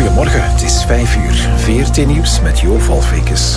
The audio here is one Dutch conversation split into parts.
Goedemorgen, het is 5:00. VRT Nieuws met Jo Valfekes.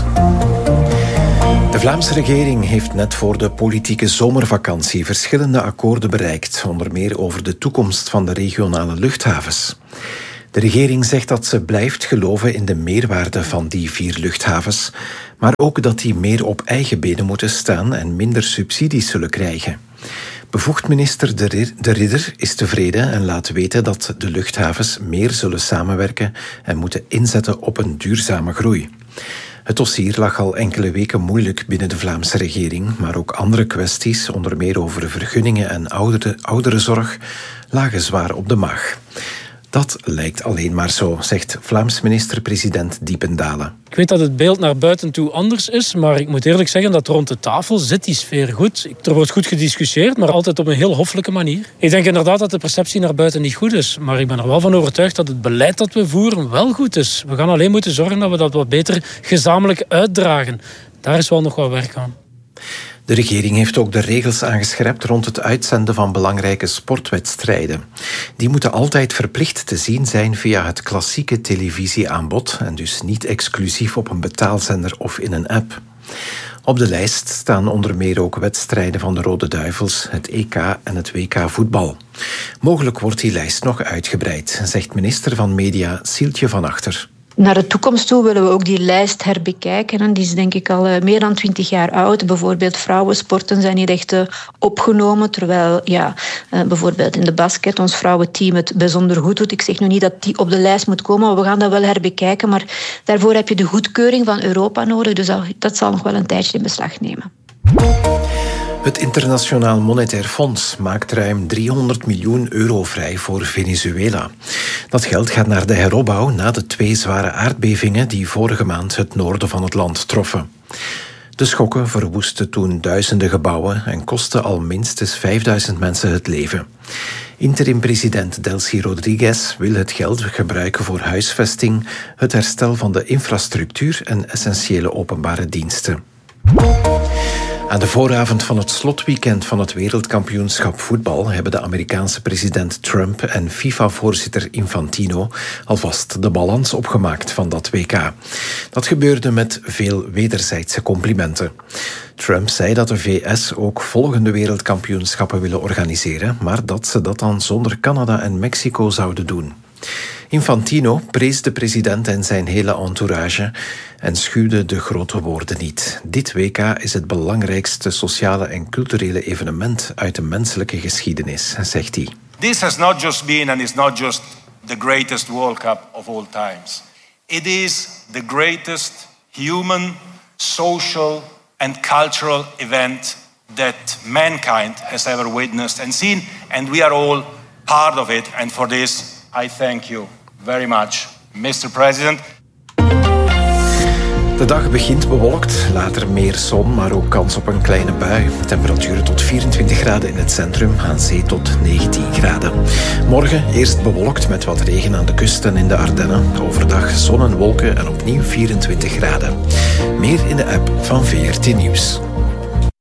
De Vlaamse regering heeft net voor de politieke zomervakantie verschillende akkoorden bereikt, onder meer over de toekomst van de regionale luchthavens. De regering zegt dat ze blijft geloven in de meerwaarde van die 4 luchthavens, maar ook dat die meer op eigen benen moeten staan en minder subsidies zullen krijgen. Bevoegd minister De Ridder is tevreden en laat weten dat de luchthavens meer zullen samenwerken en moeten inzetten op een duurzame groei. Het dossier lag al enkele weken moeilijk binnen de Vlaamse regering, maar ook andere kwesties, onder meer over vergunningen en ouderenzorg, lagen zwaar op de maag. Dat lijkt alleen maar zo, zegt Vlaams minister-president Diependalen. Ik weet dat het beeld naar buiten toe anders is, maar ik moet eerlijk zeggen dat rond de tafel zit die sfeer goed. Er wordt goed gediscussieerd, maar altijd op een heel hoffelijke manier. Ik denk inderdaad dat de perceptie naar buiten niet goed is, maar ik ben er wel van overtuigd dat het beleid dat we voeren wel goed is. We gaan alleen moeten zorgen dat we dat wat beter gezamenlijk uitdragen. Daar is wel nog wat werk aan. De regering heeft ook de regels aangescherpt rond het uitzenden van belangrijke sportwedstrijden. Die moeten altijd verplicht te zien zijn via het klassieke televisieaanbod en dus niet exclusief op een betaalzender of in een app. Op de lijst staan onder meer ook wedstrijden van de Rode Duivels, het EK en het WK voetbal. Mogelijk wordt die lijst nog uitgebreid, zegt minister van Media Sieltje van Achter. Naar de toekomst toe willen we ook die lijst herbekijken. Die is denk ik al meer dan 20 jaar oud. Bijvoorbeeld vrouwensporten zijn niet echt opgenomen. Terwijl bijvoorbeeld in de basket ons vrouwenteam het bijzonder goed doet. Ik zeg nu niet dat die op de lijst moet komen, maar we gaan dat wel herbekijken. Maar daarvoor heb je de goedkeuring van Europa nodig. Dus dat zal nog wel een tijdje in beslag nemen. Het Internationaal Monetair Fonds maakt ruim 300 miljoen euro vrij voor Venezuela. Dat geld gaat naar de heropbouw na de 2 zware aardbevingen die vorige maand het noorden van het land troffen. De schokken verwoestten toen duizenden gebouwen en kostten al minstens 5000 mensen het leven. Interim-president Delcy Rodriguez wil het geld gebruiken voor huisvesting, het herstel van de infrastructuur en essentiële openbare diensten. Aan de vooravond van het slotweekend van het wereldkampioenschap voetbal hebben de Amerikaanse president Trump en FIFA-voorzitter Infantino alvast de balans opgemaakt van dat WK. Dat gebeurde met veel wederzijdse complimenten. Trump zei dat de VS ook volgende wereldkampioenschappen willen organiseren, maar dat ze dat dan zonder Canada en Mexico zouden doen. Infantino prees de president en zijn hele entourage en schuwde de grote woorden niet. Dit WK is het belangrijkste sociale en culturele evenement uit de menselijke geschiedenis, zegt hij. This has not just been and is not just the greatest World Cup of all times. It is the greatest human, social and cultural event that mankind has ever witnessed and seen, and we are all part of it. And for this, I thank you very much, Mr. President. De dag begint bewolkt, later meer zon, maar ook kans op een kleine bui. Temperaturen tot 24 graden in het centrum, aan zee tot 19 graden. Morgen eerst bewolkt met wat regen aan de kust en in de Ardennen. Overdag zon en wolken en opnieuw 24 graden. Meer in de app van VRT Nieuws.